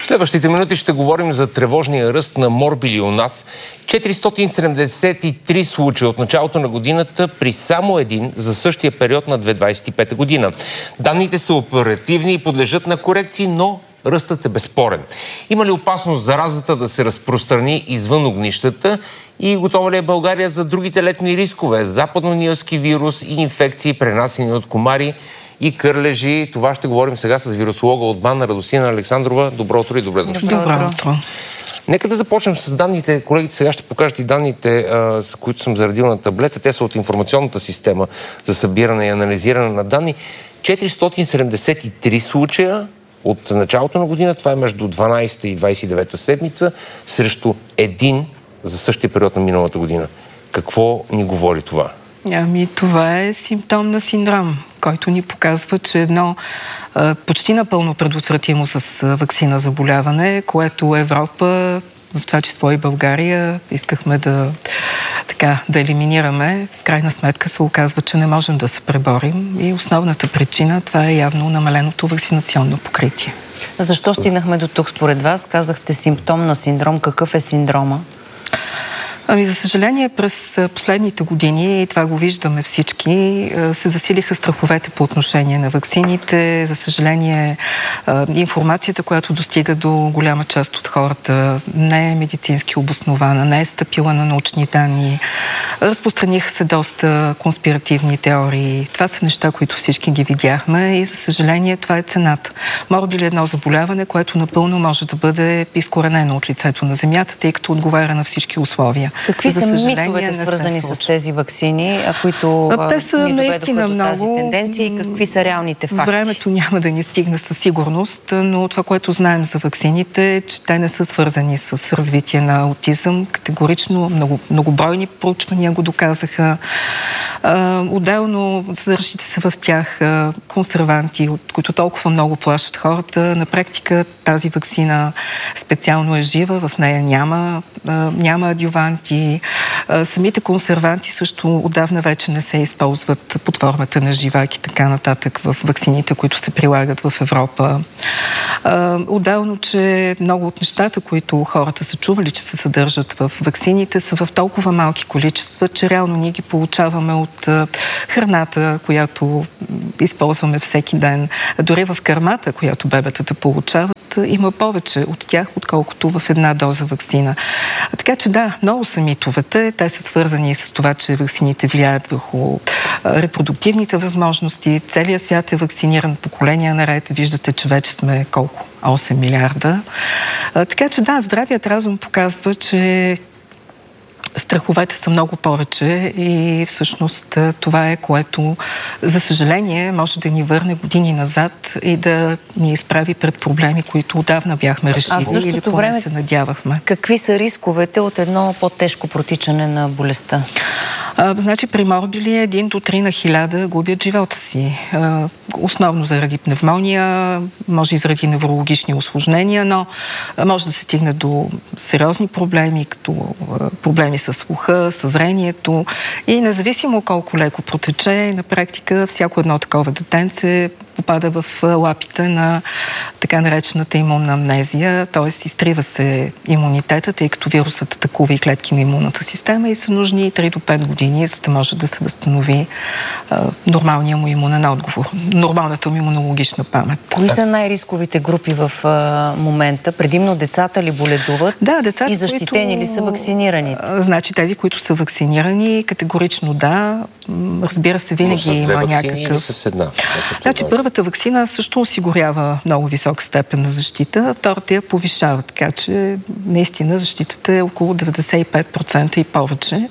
следващите минути ще говорим за тревожния ръст на морбили у нас. 473 случая от началото на годината при само един за същия период на 2025 година. Данните са оперативни и подлежат на корекции, но ръстът е безспорен. Има ли опасност заразата да се разпространи извън огнищата и готова ли е България за другите летни рискове? Западно-нилски вирус и инфекции, пренасени от комари и кърлежи. Това ще говорим сега с вирусолога от БАН Радостина Александрова. Добро утро и добре дошли. Добро утро. Нека да започнем с данните. Колегите сега ще покажат и данните, с които съм заредил на таблета. Те са от информационната система за събиране и анализиране на данни. 473 случая от началото на година, това е между 12-та и 29-та седмица, срещу един за същия период на миналата година. Какво ни говори това? Това е симптом на синдром, който ни показва, че едно почти напълно предотвратимо с ваксина заболяване, което Европа, в това число и България, искахме да елиминираме. В крайна сметка се оказва, че не можем да се преборим и основната причина това е явно намаленото вакцинационно покритие. Защо стигнахме до тук според вас? Казахте симптом на синдром. Какъв е синдрома? За съжаление, през последните години, и това го виждаме всички, се засилиха страховете по отношение на ваксините. За съжаление, информацията, която достига до голяма част от хората, не е медицински обоснована, не е стъпила на научни данни. Разпространиха се доста конспиративни теории. Това са неща, които всички ги видяхме и, за съжаление, това е цената. Морбили е едно заболяване, което напълно може да бъде изкоренено от лицето на Земята, тъй като отговаря на всички условия. Какви са митовете, свързани с тези ваксини, които те са наистина много. Тази тенденция и какви са реалните факти? Времето няма да ни стигне със сигурност, но това, което знаем за ваксините, е, че те не са свързани с развитие на аутизъм. Категорично многобройни проучвания го доказаха. Отделно съдържащите се в тях консерванти, от които толкова много плашат хората. На практика тази ваксина специално е жива, в нея няма адюванти. Самите консерванти също отдавна вече не се използват под формата на живак и така нататък в ваксините, които се прилагат в Европа. Отделно, че много от нещата, които хората са чували, че се съдържат в ваксините, са в толкова малки количества, че реално ние ги получаваме от храната, която използваме всеки ден. Дори в кърмата, която бебетата получават, има повече от тях, отколкото в една доза ваксина. Така че да, много са митовете. Те са свързани с това, че ваксините влияят върху репродуктивните възможности. Целият свят е вакциниран поколения наред. Виждате, че вече сме колко? 8 милиарда. Така че да, здравият разум показва, че страховете са много повече и всъщност това е, което, за съжаление, може да ни върне години назад и да ни изправи пред проблеми, които отдавна бяхме решили или поне се надявахме. Какви са рисковете от едно по-тежко протичане на болестта? Значи при морбили 1 до 3 на 1000 губят живота си. Основно заради пневмония, може и заради неврологични усложнения, но може да се стигне до сериозни проблеми, като проблеми с слуха, с зрението. И независимо колко леко протече, на практика всяко едно такова детенце попада в лапите на така наречената имунна амнезия, т.е. изтрива се имунитета, тъй като вирусът атакува и клетки на имунната система и са нужни 3 до 5 години, за да може да се възстанови нормалния му имунен отговор, нормалната му имунологична памет. Кои са най-рисковите групи в момента? Предимно децата ли боледуват? Да, децата, и защитени ли са вакцинираните? Значи тези, които са вакцинирани, категорично да. Разбира се, винаги има някакъв... С една? Значи първата ваксина също осигурява много висока степен на защита, втората я повишава, така че наистина защитата е около 95% и повече.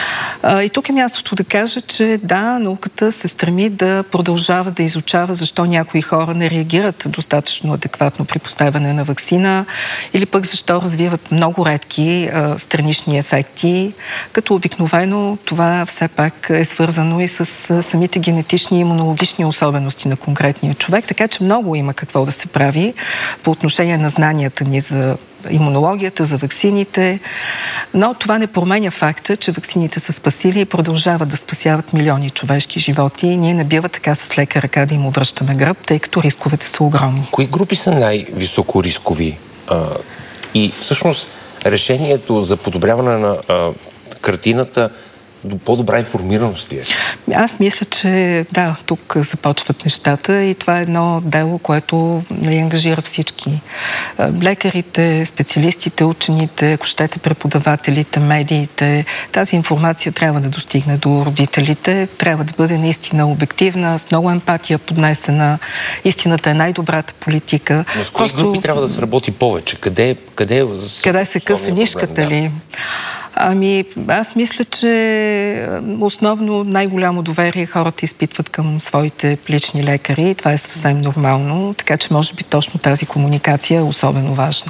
И тук е мястото да кажа, че да, науката се стреми да продължава да изучава защо някои хора не реагират достатъчно адекватно при поставяне на ваксина или пък защо развиват много редки странични ефекти, като обикновено това все пак е свързано и с самите генетични и имунологични особености на конкретния човек, така че много има какво да се прави по отношение на знанията ни за имунологията, за ваксините, но това не променя факта, че ваксините са спасили и продължават да спасяват милиони човешки животи и ние не бива така с лека ръка да им обръщаме гръб, тъй като рисковете са огромни. Кои групи са най-високо рискови И всъщност решението за подобряване на картината до по-добра информираност ли е? Аз мисля, че да, тук започват нещата и това е едно дело, което ангажира всички. Лекарите, специалистите, учените, ако щете преподавателите, медиите. Тази информация трябва да достигне до родителите, трябва да бъде наистина обективна, с много емпатия поднесена. Истината е най-добрата политика. Но с кои групи трябва да се работи повече? Къде се къса нишката ли? Ами, аз мисля, че основно най-голямо доверие хората изпитват към своите лични лекари. Това е съвсем нормално, така че може би точно тази комуникация е особено важна.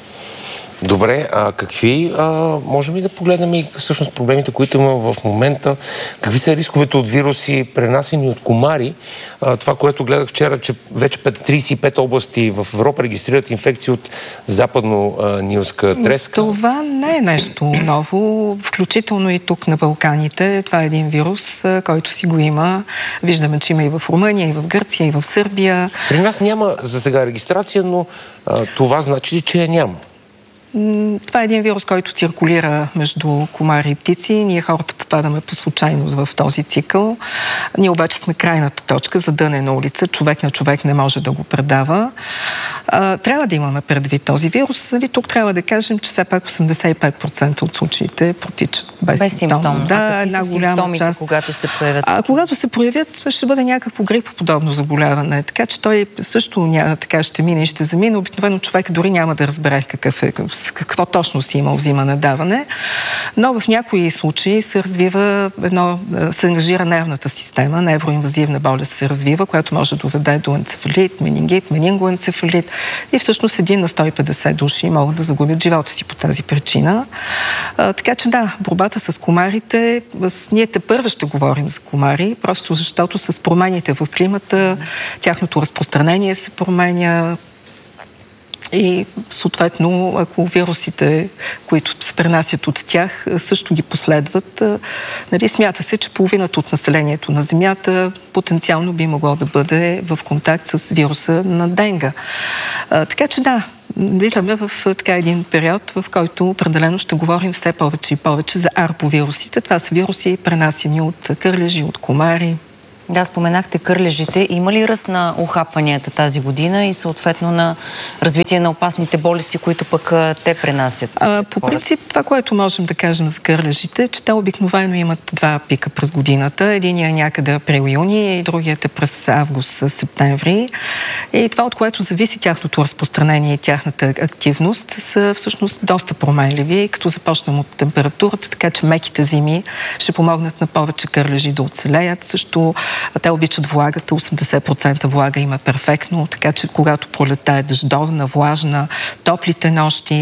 Добре, а какви, можем ли да погледнем и всъщност проблемите, които има в момента? Какви са рисковете от вируси, пренасени от комари? Това, което гледах вчера, че вече 35 области в Европа регистрират инфекции от западно-нилска треска. Това не е нещо ново, включително и тук на Балканите. Това е един вирус, който си го има. Виждаме, че има и в Румъния, и в Гърция, и в Сърбия. При нас няма за сега регистрация, но това значи ли, че я няма? Това е един вирус, който циркулира между комари и птици. Ние хората попадаме по случайност в този цикъл. Ние обаче сме крайната точка, задънена улица. Човек на човек не може да го предава. Трябва да имаме предвид този вирус. Тук трябва да кажем, че все пак 85% от случаите протичат без симптоми. Да, една голяма част. Когато се появят? Когато се проявят, ще бъде някакво грипоподобно заболяване. Така че той също така ще мине и ще замине. Обикновено човек дори няма да разбере какво точно си имал взимане-даване, но в някои случаи се развива се ангажира нервната система, невроинвазивна болест се развива, която може да доведе до енцефалит, менингит, менингоенцефалит и всъщност 1 на 150 души могат да загубят живота си по тази причина. Така че да, борбата с комарите, ние тепърва ще говорим за комари, просто защото с промените в климата, тяхното разпространение се променя. И съответно, ако вирусите, които се пренасят от тях, също ги последват, смята се, че половината от населението на Земята потенциално би могло да бъде в контакт с вируса на денга. Така че да, влизаме в един период, в който определено ще говорим все повече и повече за арповирусите. Това са вируси, пренасени от кърлежи, от комари. Да, споменахте кърлежите. Има ли ръст на ухапванията тази година и съответно на развитие на опасните болести, които пък те пренасят? По принцип, това, което можем да кажем за кърлежите, че те обикновено имат 2 пика през годината. Единият е някъде април-юни и другият е през август-септември. И това, от което зависи тяхното разпространение и тяхната активност, са всъщност доста променливи, като започнем от температурата, така че меките зими ще помогнат на повече кърлежи да оцелеят. Също те обичат влагата, 80% влага им е перфектно, така че когато пролетта е дъждовна, влажна, топлите нощи,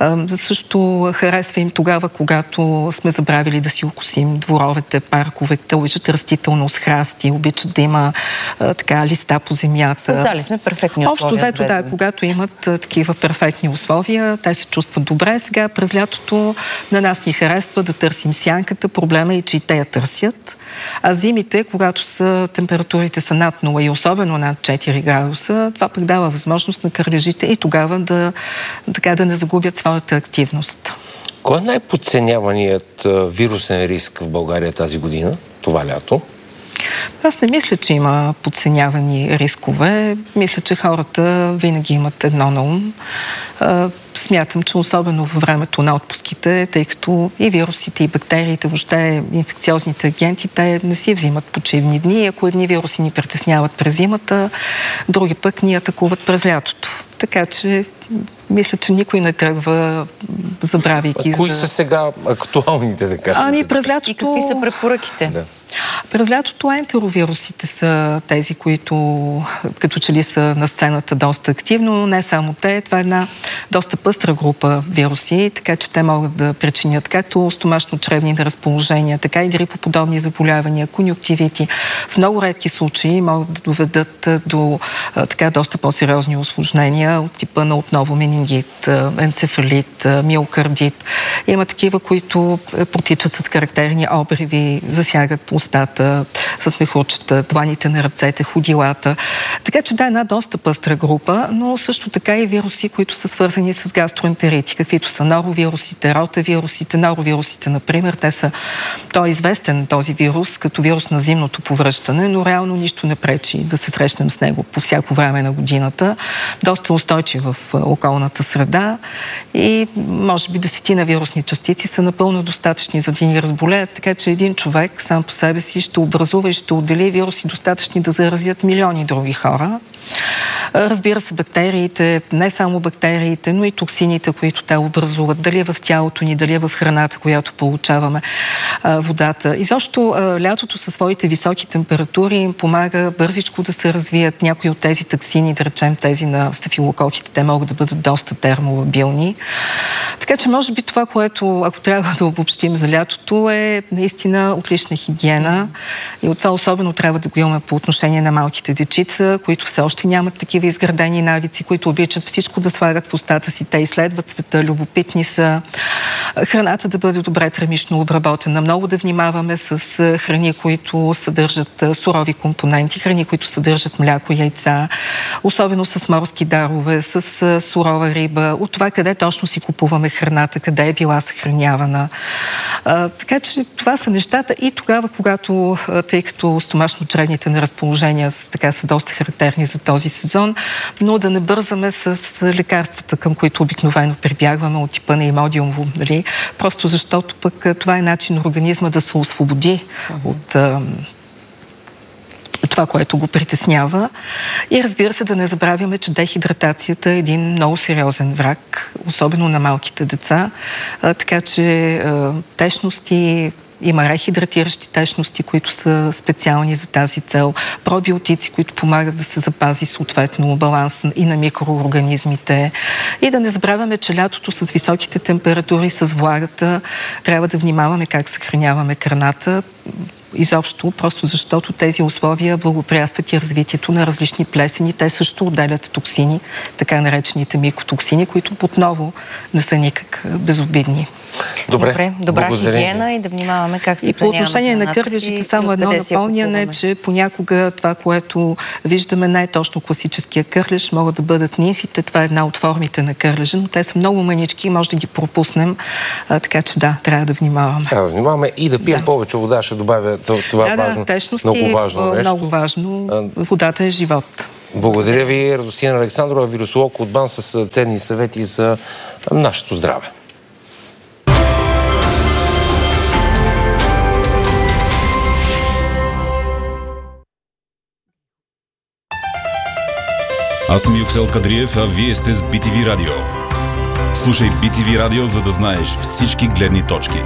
също харесва им тогава, когато сме забравили да си окосим дворовете, парковете, обичат растителност, храсти, обичат да има листа по земята. Създали сме перфектни условия. Общо взето, да, когато имат такива перфектни условия, те се чувстват добре. Сега през лятото на нас ни харесва да търсим сянката. Проблема е, че и те я търсят. А зимите, когато температурите са над 0 и особено над 4 градуса, това пък дава възможност на кърлежите и тогава да не загубят своята активност. Кой е най-подценяваният вирусен риск в България тази година, това лято? Аз не мисля, че има подценявани рискове. Мисля, че хората винаги имат едно на ум. Смятам, че особено във времето на отпуските, тъй като и вирусите, и бактериите, въобще инфекциозните агенти, те не си взимат почивни дни. Ако едни вируси ни притесняват през зимата, други пък ни атакуват през лятото. Така че мисля, че никой не тръгва забравяйки. Кои са сега актуалните, да кажем? През лятото... И какви са препоръките? Да. През лятото ентеровирусите са тези, които като че ли са на сцената доста активно, но не само те. Това е една доста пъстра група вируси, така че те могат да причинят както стомашно-чревни неразположения, така и грипоподобни заболявания, конюнктивити. В много редки случаи могат да доведат до доста по-сериозни усложнения от типа на отново менингит, енцефалит, миокардит. Има такива, които протичат с характерни обриви, засягат устата, с мехурчета, дланите на ръцете, ходилата. Така че една доста пъстра група, но също така и вируси, които са свързани с гастроентерити, каквито са норовирусите, ротавирусите. Норовирусите, например, той е известен този вирус като вирус на зимното повръщане, но реално нищо не пречи да се срещнем с него по всяко време на годината. Доста устойчив в околната среда и може би 10 вирусни частици са напълно достатъчни за да ни разболеят, така че един човек сам по себе си ще образува и ще отдели вируси достатъчни да заразят милиони други хора. Разбира се, бактериите, не само бактериите, но и токсините, които те образуват, дали е в тялото ни, дали е в храната, която получаваме, водата. Изобщо лятото със своите високи температури им помага бързичко да се развият някои от тези токсини, да речем тези на стафилококите, те могат да бъдат доста термолабилни. Така че може би това, което, ако трябва да обобщим за лятото, е наистина отлична хигиена и от това особено трябва да го имаме по отношение на малките дечица, които все още нямат такива изградени навици, които обичат всичко да слагат в устата си. Те изследват света, любопитни са. Храната да бъде добре термично обработена. Много да внимаваме с храни, които съдържат сурови компоненти, храни, които съдържат мляко, яйца, особено с морски дарове, с сурова риба, от това къде точно си купуваме храната, къде е била съхранявана. Така че това са нещата и тогава, когато, тъй като стомашно-чревните неразположения са доста характерни за този сезон, но да не бързаме с лекарствата, към които обикновено прибягваме от типа на имодиумво, нали? Просто защото пък това е начин организма да се освободи от това, което го притеснява. И разбира се, да не забравяме, че дехидратацията е един много сериозен враг, особено на малките деца. Така че течности, има рехидратиращи течности, които са специални за тази цел, пробиотици, които помагат да се запази съответно баланс и на микроорганизмите. И да не забравяме, че лятото с високите температури, с влагата, трябва да внимаваме как съхраняваме храната. Изобщо, просто защото тези условия благоприятстват и развитието на различни плесени. Те също отделят токсини, така наречените микотоксини, които отново не са никак безобидни. Добра хигиена и да внимаваме как се съхраняваме. И по отношение на кърлежите, само едно напомняне, че понякога това, което виждаме, не е точно класическия кърлеж, могат да бъдат нимфите. Това е една от формите на кърлежа, но те са много мънички и може да ги пропуснем. Така че да, трябва да внимаваме. Трябва да внимаваме и да пием повече вода, ще добавя това важно. Течности, много важно нещо. Много важно. Водата е живот. Благодаря ви, Радостина Александрова, вирусолог от БАН, с ценни съвети за нашето здраве. Аз съм Юксел Кадриев, а вие сте с BTV Радио. Слушай BTV Радио, за да знаеш всички гледни точки.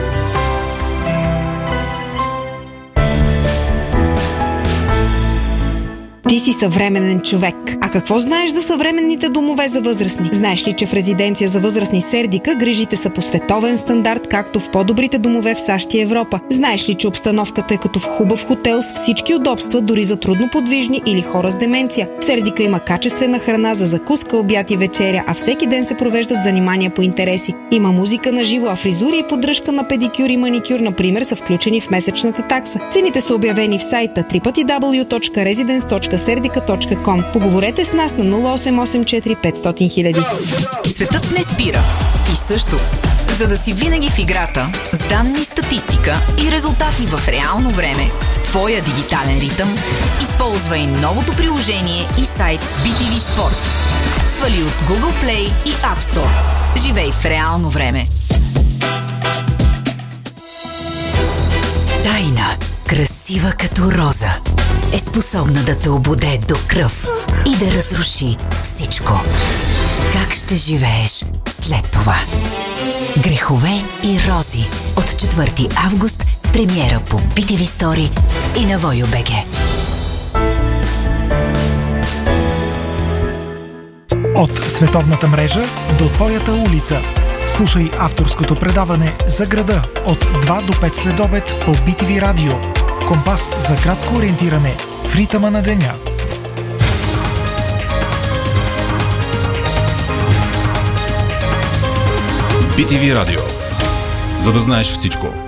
Ти си съвременен човек. А какво знаеш за съвременните домове за възрастни? Знаеш ли, че в резиденция за възрастни Сердика грижите са по световен стандарт, както в по-добрите домове в САЩ и Европа? Знаеш ли, че обстановката е като в хубав хотел с всички удобства, дори за трудноподвижни или хора с деменция? В Сердика има качествена храна за закуска, обяд и вечеря, а всеки ден се провеждат занимания по интереси. Има музика на живо, а фризури и поддръжка на педикюр и маникюр, например, са включени в месечната такса. Цените са обявени в сайта www.residence.serdica.com. Поговорете с нас на 0884 500 000. Светът не спира. И също. За да си винаги в играта, с данни, статистика и резултати в реално време, в твоя дигитален ритъм, използвай новото приложение и сайт BTV Sport. Свали от Google Play и App Store. Живей в реално време. Тайна, красива като роза, е способна да те ободе до кръв и да разруши всичко. Как ще живееш след това? Грехове и рози от 4 август, премиера по BTV Story и на Voyo.bg. От световната мрежа до твоята улица. Слушай авторското предаване за града от 2 до 5 следобед по BTV Радио. Компас за градско ориентиране в ритъма на деня. BTV Радио. За да знаеш всичко.